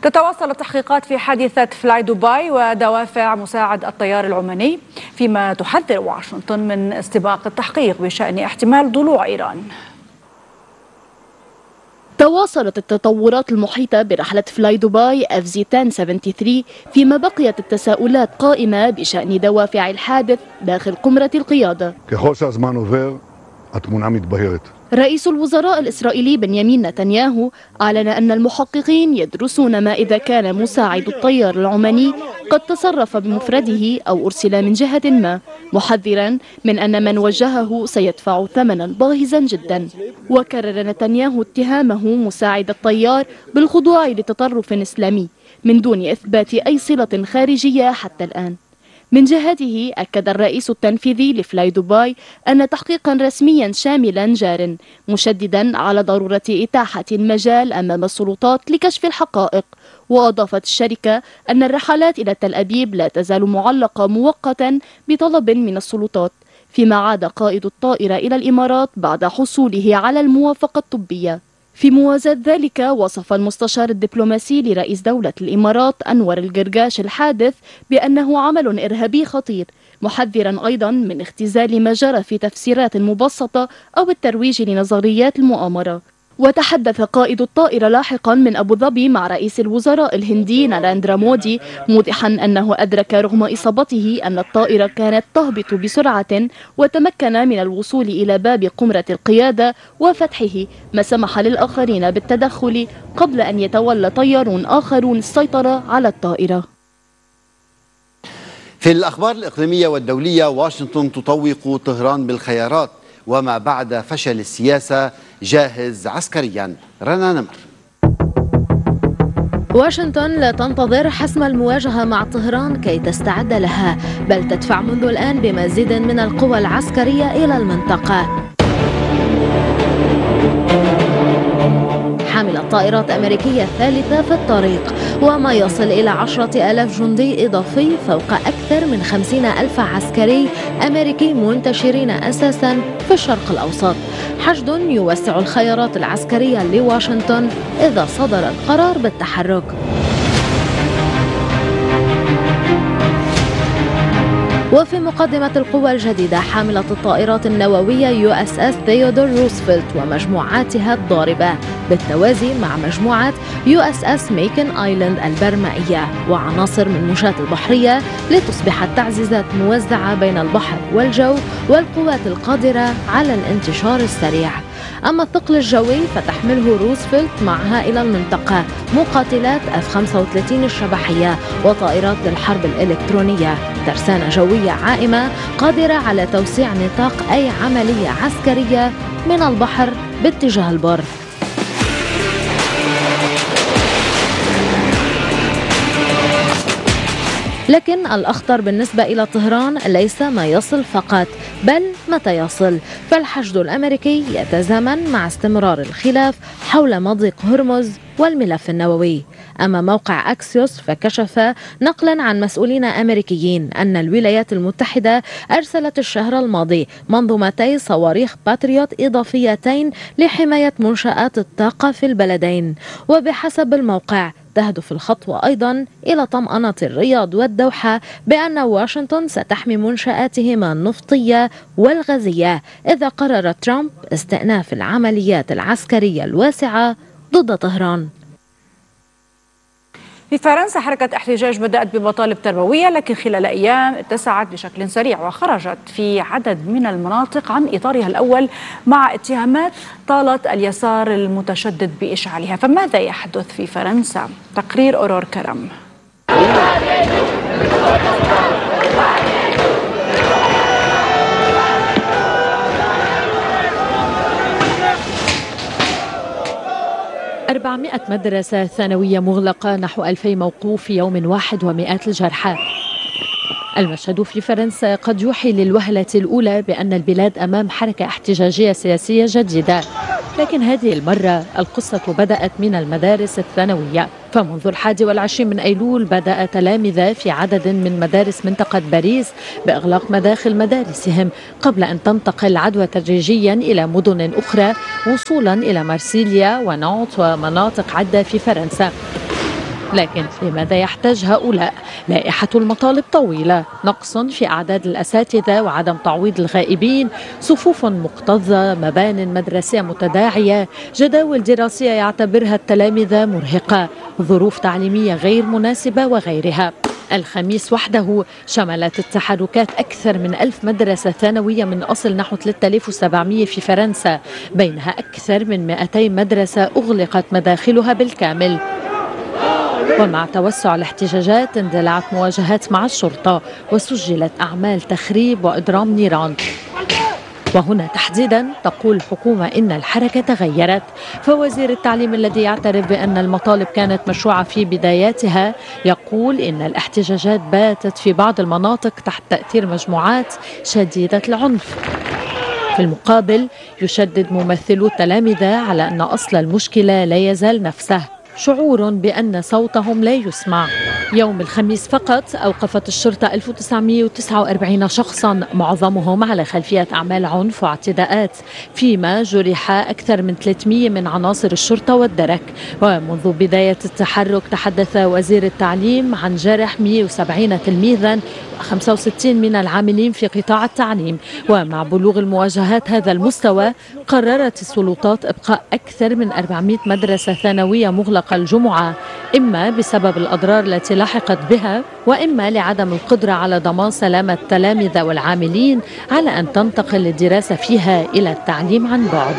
تتواصل التحقيقات في حادثة فلاي دبي ودوافع مساعد الطيار العماني، فيما تحذر واشنطن من استباق التحقيق بشأن احتمال ضلوع إيران. تواصلت التطورات المحيطة برحلة فلاي دبي FZ 1073 فيما بقيت التساؤلات قائمة بشأن دوافع الحادث داخل قمرة القيادة. رئيس الوزراء الإسرائيلي بنيامين نتنياهو أعلن أن المحققين يدرسون ما إذا كان مساعد الطيار العماني قد تصرف بمفرده أو أرسل من جهة ما، محذرا من أن من وجهه سيدفع ثمنا باهظا جدا. وكرر نتنياهو اتهامه مساعد الطيار بالخضوع لتطرف إسلامي من دون إثبات أي صلة خارجية حتى الآن. من جهته أكد الرئيس التنفيذي لفلاي دبي أن تحقيقا رسميا شاملا جار، مشددا على ضرورة إتاحة المجال أمام السلطات لكشف الحقائق. وأضافت الشركة أن الرحلات إلى تل أبيب لا تزال معلقة مؤقتا بطلب من السلطات، فيما عاد قائد الطائرة إلى الإمارات بعد حصوله على الموافقة الطبية. في موازاة ذلك وصف المستشار الدبلوماسي لرئيس دولة الإمارات أنور القرقاش الحادث بأنه عمل إرهابي خطير، محذرا أيضا من اختزال ما جرى في تفسيرات مبسطة أو الترويج لنظريات المؤامرة. وتحدث قائد الطائرة لاحقا من أبو ظبي مع رئيس الوزراء الهندي ناراندرا مودي، موضحا أنه أدرك رغم إصابته أن الطائرة كانت تهبط بسرعة، وتمكن من الوصول إلى باب قمرة القيادة وفتحه، ما سمح للآخرين بالتدخل قبل أن يتولى طيارون آخرون السيطرة على الطائرة. في الأخبار الإقليمية والدولية، واشنطن تطوق طهران بالخيارات، وما بعد فشل السياسة جاهز عسكريا. رنا نمر. واشنطن لا تنتظر حسم المواجهة مع طهران كي تستعد لها، بل تدفع منذ الآن بمزيد من القوى العسكرية إلى المنطقة. حاملة طائرات أمريكية ثالثة في الطريق، وما يصل إلى 10,000 جندي إضافي فوق أكثر من 50,000 عسكري أمريكي منتشرين أساسا في الشرق الأوسط. حشد يوسع الخيارات العسكرية لواشنطن إذا صدر القرار بالتحرك. وفي مقدمة القوى الجديدة حاملة الطائرات النووية USS ثيودور روزفلت ومجموعاتها الضاربة، بالتوازي مع مجموعة USS ميكن آيلاند البرمائية وعناصر من المنشآت البحرية، لتصبح التعزيزات موزعة بين البحر والجو والقوات القادرة على الانتشار السريع. أما الثقل الجوي فتحمله روزفلت معها إلى المنطقة مقاتلات F-35 الشبحية وطائرات للحرب الإلكترونية، ترسانة جوية عائمة قادرة على توسيع نطاق أي عملية عسكرية من البحر باتجاه البر. لكن الأخطر بالنسبة إلى طهران ليس ما يصل فقط، بل متى يصل. فالحشد الأمريكي يتزامن مع استمرار الخلاف حول مضيق هرمز والملف النووي. أما موقع أكسيوس فكشف نقلا عن مسؤولين أمريكيين أن الولايات المتحدة أرسلت الشهر الماضي منظومتي صواريخ باتريوت إضافيتين لحماية منشآت الطاقة في البلدين. وبحسب الموقع تهدف الخطوة أيضا إلى طمأنة الرياض والدوحة بأن واشنطن ستحمي منشآتهما النفطية والغازية إذا قرر ترامب استئناف العمليات العسكرية الواسعة ضد طهران. في فرنسا حركة احتجاج بدأت بمطالب تربوية، لكن خلال أيام اتسعت بشكل سريع وخرجت في عدد من المناطق عن إطارها الأول مع اتهامات طالت اليسار المتشدد بإشعالها. فماذا يحدث في فرنسا؟ تقرير أورور كرم. 400 مدرسة ثانوية مغلقة، نحو 2000 موقوف في يوم واحد ومئات الجرحى. المشهد في فرنسا قد يوحي للوهلة الأولى بأن البلاد أمام حركة احتجاجية سياسية جديدة، لكن هذه المرة القصة بدأت من المدارس الثانوية. فمنذ 21 من أيلول بدأ تلامذة في عدد من مدارس منطقة باريس بإغلاق مداخل مدارسهم قبل أن تنتقل العدوى تدريجيا إلى مدن أخرى وصولا إلى مارسيليا ونانت ومناطق عدة في فرنسا. لكن لماذا يحتاج هؤلاء؟ لائحة المطالب طويلة، نقص في أعداد الأساتذة وعدم تعويض الغائبين، صفوف مكتظة، مبان مدرسية متداعية، جداول دراسية يعتبرها التلامذة مرهقة، ظروف تعليمية غير مناسبة وغيرها. الخميس وحده شملت التحركات أكثر من 1000 مدرسة ثانوية من أصل نحو 3700 في فرنسا، بينها أكثر من 200 مدرسة أغلقت مداخلها بالكامل. ومع توسع الاحتجاجات اندلعت مواجهات مع الشرطة وسجلت أعمال تخريب وإضرام نيران. وهنا تحديدا تقول الحكومة إن الحركة تغيرت، فوزير التعليم الذي يعترف بأن المطالب كانت مشروعة في بداياتها يقول إن الاحتجاجات باتت في بعض المناطق تحت تأثير مجموعات شديدة العنف. في المقابل يشدد ممثلو التلامذة على أن أصل المشكلة لا يزال نفسه، شعور بأن صوتهم لا يسمع. يوم الخميس فقط أوقفت الشرطة 1949 شخصا، معظمهم على خلفية أعمال عنف واعتداءات، فيما جرح أكثر من 300 من عناصر الشرطة والدرك. ومنذ بداية التحرك تحدث وزير التعليم عن جرح 170 تلميذا و65 من العاملين في قطاع التعليم. ومع بلوغ المواجهات هذا المستوى قررت السلطات إبقاء أكثر من 400 مدرسة ثانوية مغلقة الجمعة، إما بسبب الأضرار التي لحقت بها، وإما لعدم القدرة على ضمان سلامة التلامذة والعاملين على أن تنتقل الدراسة فيها إلى التعليم عن بعد.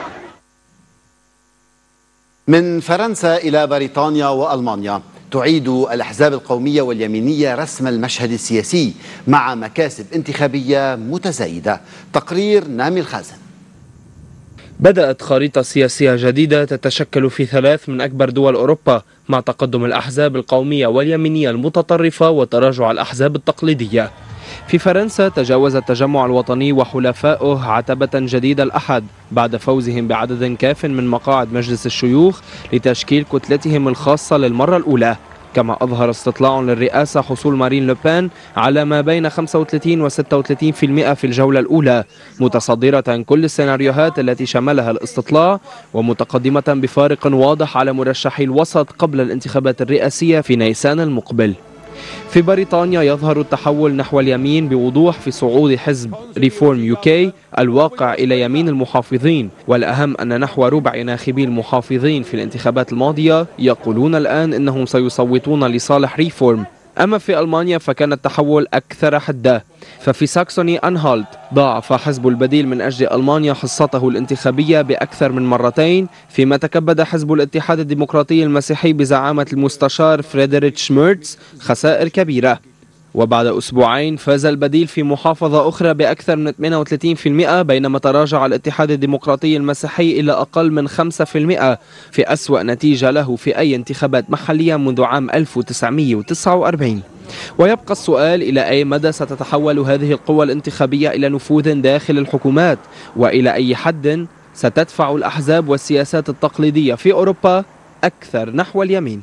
من فرنسا إلى بريطانيا وألمانيا، تعيد الأحزاب القومية واليمينية رسم المشهد السياسي مع مكاسب انتخابية متزايدة. تقرير نامي الخازن. بدأت خريطة سياسية جديدة تتشكل في 3 من أكبر دول أوروبا، مع تقدم الأحزاب القومية واليمينية المتطرفة وتراجع الأحزاب التقليدية. في فرنسا تجاوز التجمع الوطني وحلفائه عتبة جديدة الأحد بعد فوزهم بعدد كاف من مقاعد مجلس الشيوخ لتشكيل كتلتهم الخاصة للمرة الأولى. كما أظهر استطلاع للرئاسة حصول مارين لوبين على ما بين 35 و 36% في الجولة الأولى، متصدرة كل السيناريوهات التي شملها الاستطلاع، ومتقدمة بفارق واضح على مرشحي الوسط قبل الانتخابات الرئاسية في نيسان المقبل. في بريطانيا يظهر التحول نحو اليمين بوضوح في صعود حزب ريفورم يوكي الواقع إلى يمين المحافظين، والأهم أن نحو ربع ناخبي المحافظين في الانتخابات الماضية يقولون الآن إنهم سيصوتون لصالح ريفورم. أما في ألمانيا فكان التحول أكثر حدة، ففي ساكسوني أنهالت ضاعف حزب البديل من أجل ألمانيا حصته الانتخابية بأكثر من مرتين، فيما تكبد حزب الاتحاد الديمقراطي المسيحي بزعامة المستشار فريدريتش ميرتز خسائر كبيرة. وبعد أسبوعين فاز البديل في محافظة أخرى بأكثر من 38%، بينما تراجع الاتحاد الديمقراطي المسيحي إلى أقل من 5% في أسوأ نتيجة له في أي انتخابات محلية منذ عام 1949. ويبقى السؤال إلى أي مدى ستتحول هذه القوى الانتخابية إلى نفوذ داخل الحكومات، وإلى أي حد ستدفع الأحزاب والسياسات التقليدية في أوروبا أكثر نحو اليمين.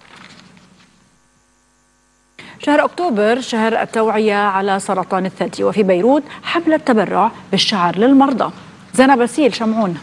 شهر أكتوبر شهر التوعية على سرطان الثدي، وفي بيروت حملة تبرع بالشعر للمرضى. زينب باسيل شمعون.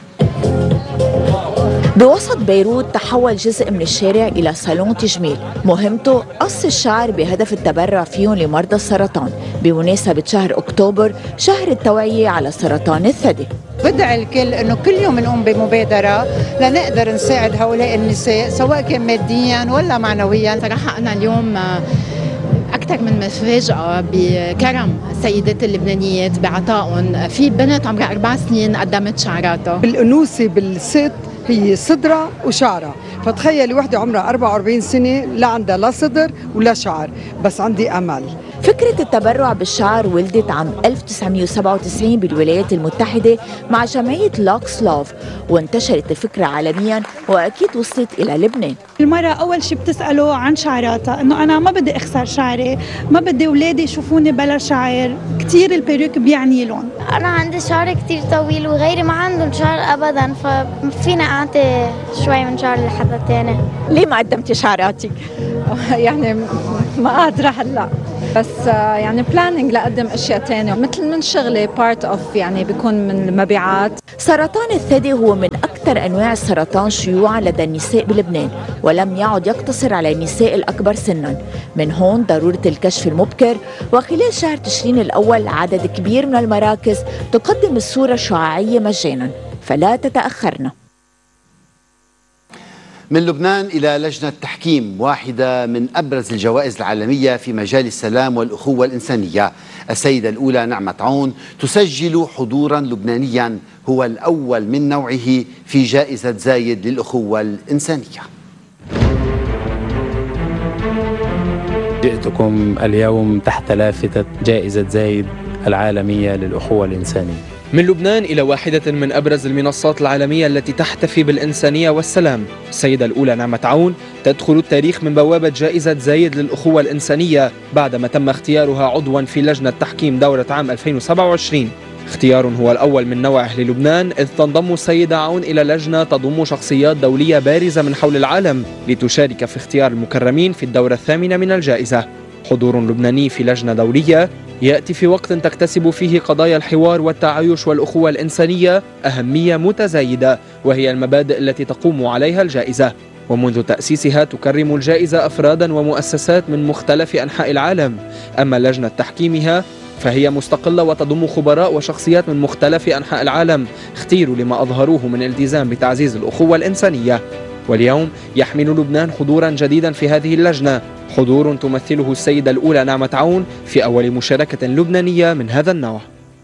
بوسط بيروت تحول جزء من الشارع إلى صالون تجميل مهمته قص الشعر بهدف التبرع فيهم لمرضى السرطان بمناسبة شهر أكتوبر شهر التوعية على سرطان الثدي. بدعي الكل أنه كل يوم نقوم بمبادرة لنقدر نساعد هؤلاء النساء سواء كان ماديا ولا معنويا. صراحة أنا اليوم أكثر من مفاجأة بكرم السيدات اللبنانيات بعطائهم. في بنت عمرها 4 سنين قدمت شعراتها. الأنوثة بالست هي صدرها وشعرها، فتخيلي وحدة عمرها 44 سنة لا عندها لا صدر ولا شعر، بس عندي أمل. فكرة التبرع بالشعر ولدت عام 1997 بالولايات المتحدة مع جمعية لوكس لوف، وانتشرت الفكرة عالميا وأكيد وصلت إلى لبنان. المرأة أول شيء بتسأله عن شعراتها، إنه أنا ما بدي أخسر شعري، ما بدي أولادي يشوفوني بلا شعر، كتير البيروك بيعني لهم. أنا عندي شعر كتير طويل وغيري ما عندهم شعر أبدا، ففينا أعطي شوي من شعر لحدا تاني. ليه ما قدمتي شعراتك؟ يعني ما قادرة هلا. بس يعني بلاننج لقدم اشياء ثانيه مثل من شغلي بارت اوف يعني بيكون من المبيعات. سرطان الثدي هو من اكثر انواع السرطان شيوعا لدى النساء بلبنان، ولم يعد يقتصر على النساء الاكبر سنا. من هون ضروره الكشف المبكر، وخلال شهر تشرين الاول عدد كبير من المراكز تقدم الصوره الشعاعيه مجانا، فلا تتاخرن. من لبنان إلى لجنة تحكيم، واحدة من أبرز الجوائز العالمية في مجال السلام والأخوة الإنسانية. السيدة الأولى نعمة عون تسجل حضورا لبنانيا هو الأول من نوعه في جائزة زايد للأخوة الإنسانية. جئتكم اليوم تحت لافتة جائزة زايد العالمية للأخوة الإنسانية. من لبنان إلى واحدة من أبرز المنصات العالمية التي تحتفي بالإنسانية والسلام. السيدة الأولى نعمة عون تدخل التاريخ من بوابة جائزة زايد للأخوة الإنسانية بعدما تم اختيارها عضوا في لجنة تحكيم دورة عام 2027. اختيار هو الأول من نوعه للبنان، إذ تنضم السيدة عون إلى لجنة تضم شخصيات دولية بارزة من حول العالم لتشارك في اختيار المكرمين في الدورة الثامنة من الجائزة. حضور لبناني في لجنة دولية يأتي في وقت تكتسب فيه قضايا الحوار والتعايش والأخوة الإنسانية أهمية متزايدة، وهي المبادئ التي تقوم عليها الجائزة. ومنذ تأسيسها تكرم الجائزة أفرادا ومؤسسات من مختلف أنحاء العالم. أما لجنة تحكيمها فهي مستقلة وتضم خبراء وشخصيات من مختلف أنحاء العالم اختيروا لما أظهروه من التزام بتعزيز الأخوة الإنسانية. واليوم يحمل لبنان حضورا جديدا في هذه اللجنة، حضور تمثله السيدة الأولى نعمة عون في أول مشاركة لبنانية من هذا النوع.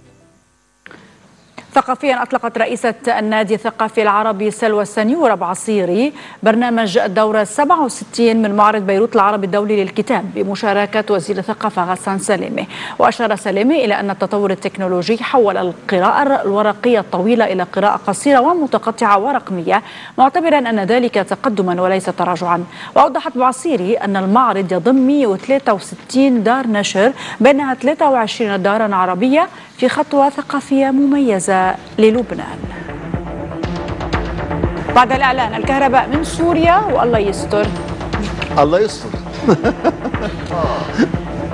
ثقافيا، أطلقت رئيسة النادي الثقافي العربي سلوى السنيورة بعصيري برنامج الدورة 67 من معرض بيروت العربي الدولي للكتاب بمشاركة وزير الثقافة غسان سلامة. وأشار سلامة إلى أن التطور التكنولوجي حول القراءة الورقية الطويلة إلى قراءة قصيرة ومتقطعة ورقمية، معتبرا أن ذلك تقدما وليس تراجعا. وأوضحت بعصيري أن المعرض يضم 163 دار نشر، بينها 23 دارا عربية، في خطوة ثقافية مميزة للبنان. بعد الإعلان الكهرباء من سوريا، والله يستر. الله يستر.